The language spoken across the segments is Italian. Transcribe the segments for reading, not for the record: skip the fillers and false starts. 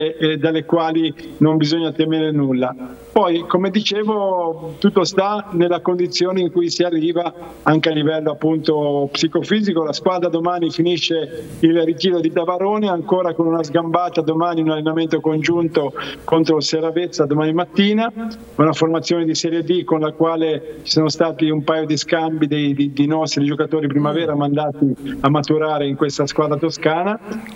dalle quali non bisogna temere nulla. Poi, come dicevo, tutto sta nella condizione in cui si arriva anche a livello appunto psicofisico. La squadra domani finisce il ritiro di Tavarone, ancora con una sgambata domani, un allenamento congiunto contro il Seravezza domani mattina, una formazione di Serie D con la quale ci sono stati un paio di scambi di nostri giocatori primavera mandati a maturare in questa squadra toscana.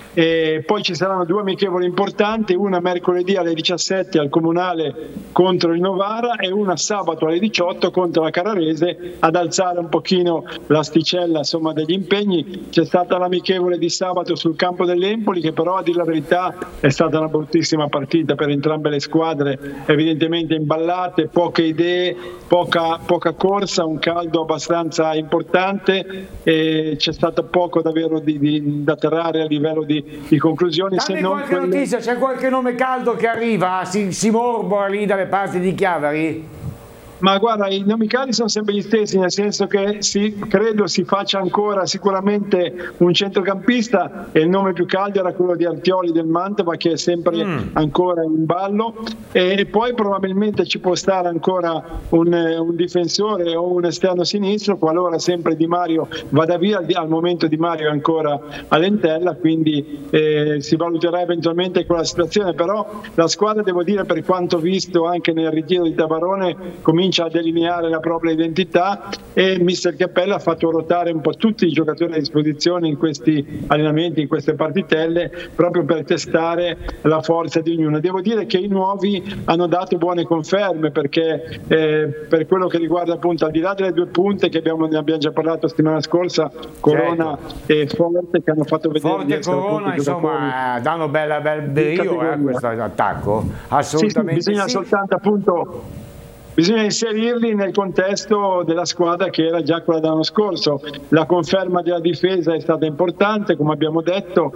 E poi ci saranno 2 amichevoli importanti, una mercoledì alle 17 al Comunale contro il Novara e una sabato alle 18 contro la Carrarese, ad alzare un pochino l'asticella insomma degli impegni. C'è stata l'amichevole di sabato sul campo dell'Empoli, che però, a dire la verità, è stata una bruttissima partita per entrambe le squadre, evidentemente imballate, poche idee, poca corsa, un caldo abbastanza importante e c'è stato poco davvero da tirare a livello di conclusioni. Dammi qualche notizia, c'è qualche nome caldo che arriva, si morbora lì dalle parti di Chiavari? Ma guarda, i nomi caldi sono sempre gli stessi, nel senso che credo si faccia ancora sicuramente un centrocampista, e il nome più caldo era quello di Artioli del Mantova, che è sempre ancora in ballo, e poi probabilmente ci può stare ancora un difensore o un esterno sinistro, qualora sempre Di Mario vada via. Al momento Di Mario è ancora all'Entella, quindi si valuterà eventualmente quella situazione. Però la squadra, devo dire, per quanto visto anche nel ritiro di Tavarone, comincia a delineare la propria identità, e mister Cappella ha fatto ruotare un po' tutti i giocatori a disposizione in questi allenamenti, in queste partitelle, proprio per testare la forza di ognuno. Devo dire che i nuovi hanno dato buone conferme, perché per quello che riguarda appunto, al di là delle 2 punte che ne abbiamo già parlato settimana scorsa, Corona e Forte, che hanno fatto vedere Forte e Corona insomma danno bel brio a questo attacco, assolutamente. Sì, bisogna soltanto appunto inserirli nel contesto della squadra che era già quella dell'anno scorso. La conferma della difesa è stata importante, come abbiamo detto,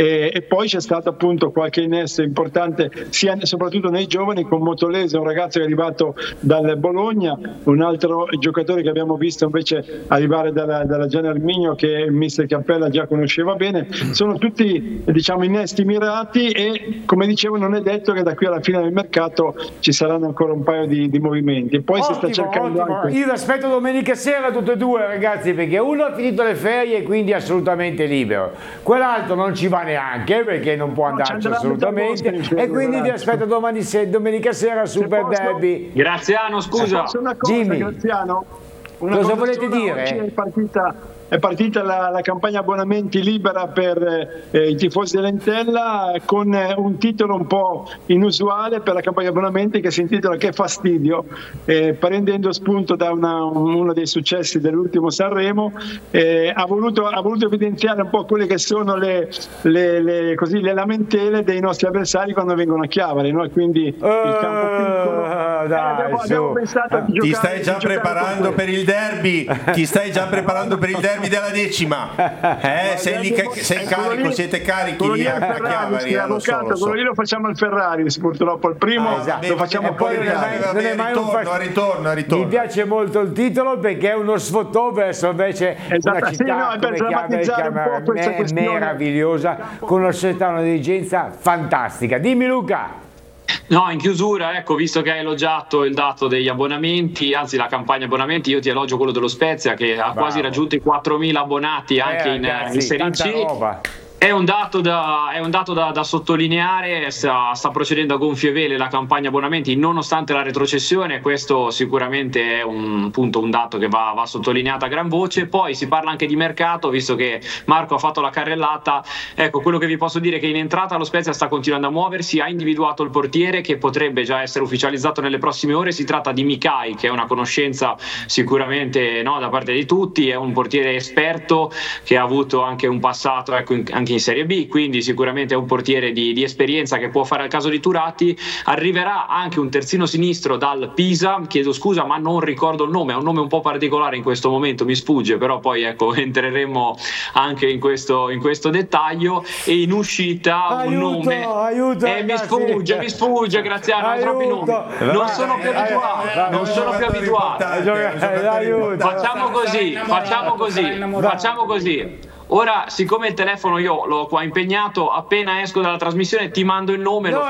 e poi c'è stato appunto qualche innesto importante soprattutto nei giovani, con Motolese, un ragazzo che è arrivato dal Bologna, un altro giocatore che abbiamo visto invece arrivare dalla Gian Erminio, che il mister Cappella già conosceva bene. Sono tutti, diciamo, innesti mirati, e come dicevo non è detto che da qui alla fine del mercato ci saranno ancora un paio di movimenti. E poi si sta cercando anche... Io vi aspetto domenica sera tutte e 2, ragazzi, perché uno ha finito le ferie e quindi è assolutamente libero, quell'altro non ci va neanche perché non può andarci assolutamente, e quindi vi aspetto domenica sera Super Derby. Graziano, scusa, Jimmy, Graziano, cosa volete dire? È partita la campagna abbonamenti libera per i tifosi dell'Entella, con un titolo un po' inusuale per la campagna abbonamenti, che si intitola Che fastidio, prendendo spunto da uno dei successi dell'ultimo Sanremo. Ha voluto evidenziare un po' quelle che sono le lamentele dei nostri avversari quando vengono a Chiavari, no? Quindi il campo piccolo. Abbiamo pensato di ti stai già preparando per il derby? Ti stai già preparando per il derby della 10ª? Sei lì, sei carico, siete carichi lì a Chiavari, lo so. Quello lì lo facciamo al Ferrari, purtroppo il primo lo facciamo poi a ritorno. Mi piace molto il titolo, perché è uno sfottò verso invece una città come Chiavari, è meravigliosa, con una società, una dirigenza fantastica. Dimmi Luca. No, in chiusura, ecco, visto che hai elogiato il dato degli abbonamenti, anzi la campagna abbonamenti, io ti elogio quello dello Spezia, che ha quasi raggiunto i 4.000 abbonati anche in Serie C. È un dato da sottolineare. Sta procedendo a gonfie vele la campagna abbonamenti nonostante la retrocessione. Questo sicuramente è un dato che va sottolineato a gran voce. Poi si parla anche di mercato, visto che Marco ha fatto la carrellata. Ecco, quello che vi posso dire è che in entrata lo Spezia sta continuando a muoversi, ha individuato il portiere che potrebbe già essere ufficializzato nelle prossime ore. Si tratta di Mikai, che è una conoscenza sicuramente da parte di tutti, è un portiere esperto che ha avuto anche un passato anche in Serie B, quindi sicuramente è un portiere di esperienza che può fare al caso di Turati. Arriverà anche un terzino sinistro dal Pisa, chiedo scusa ma non ricordo il nome, è un nome un po' particolare in questo momento, mi sfugge, però poi ecco entreremo anche in questo dettaglio. E in uscita un nome mi sfugge Graziano, troppi nomi, non sono più abituato. Facciamo così. Ora, siccome il telefono io l'ho qua impegnato, appena esco dalla trasmissione ti mando il nome.